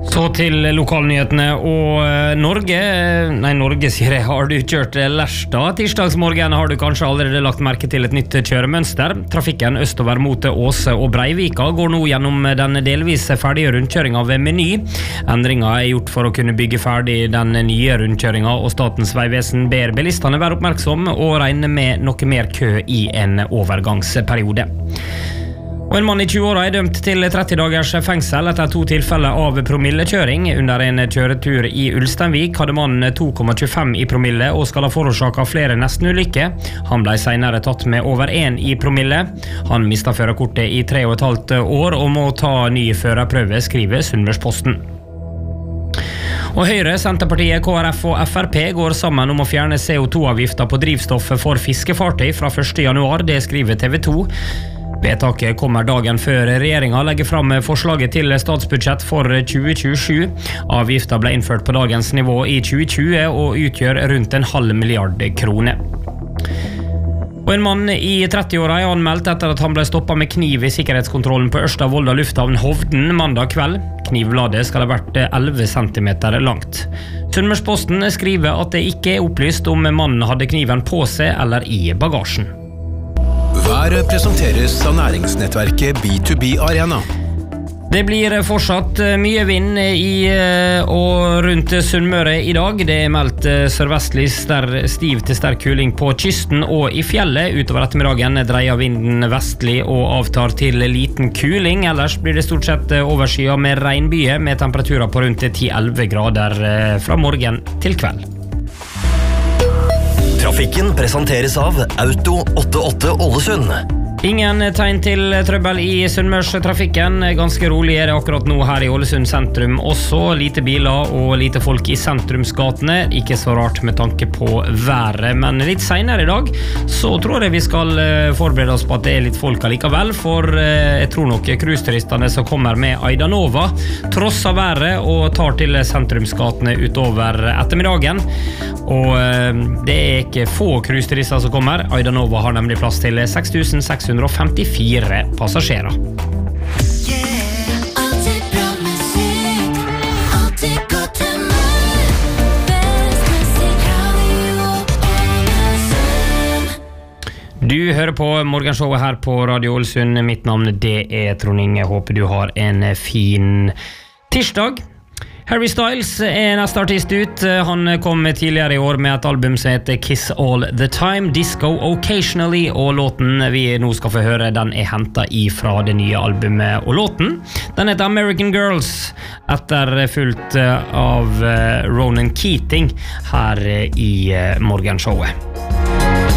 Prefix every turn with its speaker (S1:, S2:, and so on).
S1: Så til lokalnyhetene og Norge sier jeg, har du kjørt Lersta? Tirsdagsmorgen har du kanskje allerede lagt merke til et nytt kjøremønster. Trafikken østover mot Åse og Breivika går nå gjennom den delvis ferdige rundkjøringen ved Meny. Endringen er gjort for å kunne bygge ferdig den nye rundkjøringen, og Statens vegvesen ber bilistene være oppmerksom og regne med noe mer kø i en overgangsperiode. Og en mann i 20-åra er dømt til 30 dagers fengsel etter 2 tilfeller av promillekjøring. Under en kjøretur i Ulsteinvik hadde mannen 2,25 i promille og skal ha forårsaket flere nestenulykker. Han ble senere tatt med over 1 i promille. Han mistet førerkortet i 3,5 år og må ta ny førerprøve, skriver Sunnmørsposten. Og Høyre, Senterpartiet, KrF og FrP går sammen om å fjerne CO2-avgifter på drivstoffet for fiskefartøy fra 1. januar, det skriver TV 2. Vedtaket kommer dagen før regjeringen legger fram forslaget til statsbudsjett for 2027. Avgiften ble innført på dagens nivå i 2020 og utgjør rundt 0,5 milliard kroner. Og en mann i 30-åra er anmeldt etter at han ble stoppet med kniv i sikkerhetskontrollen på Ørsta-Volda lufthavn Hovden mandag kveld. Knivbladet skal ha vært 11 cm langt. Sunnmørsposten skriver at det ikke er opplyst om mannen hadde kniven på seg eller i bagasjen.
S2: Været presenteres av næringsnettverket B2B Arena.
S1: Det blir fortsatt mye vind i og rundt Sunnmøre i dag. Det er meldt sørvestlig stiv til sterk kuling på kysten og i fjellet. Utover ettermiddagen dreier vinden vestlig og avtar til liten kuling. Ellers blir det stort sett overskyet med regnbyger med temperaturer på rundt 10-11 grader fra morgen til kveld.
S3: Trafikken presenteres av Auto 88 Ålesund.
S1: Ingen tegn til trøbbel i Sunnmørstrafikken. Ganske rolig er det akkurat nå her i Ålesund sentrum også. Lite biler og lite folk i sentrumsgatene. Ikke så rart med tanke på været. Men litt senere i dag så tror jeg vi skal forberede oss på at det er litt folk allikevel. For jeg tror nok cruiseturistene som kommer med Aidanova trosser været og tar til sentrumsgatene utover ettermiddagen. Og det er ikke få cruiseturister som kommer. Aidanova har nemlig plass til 6.654 passasjerer. Du hører på morgenshowet her på Radio Ålesund. Mitt navn det er Trond Inge. Håper du har en fin tirsdag. Harry Styles er neste artist ut. Han kom tidligere i år med et album som heter Kiss All The Time, Disco Occasionally, og låten vi nå skal få høre, den er hentet fra det nye albumet. Og låten, den heter American Girls, etterfulgt av Ronan Keating her i morgenshowet.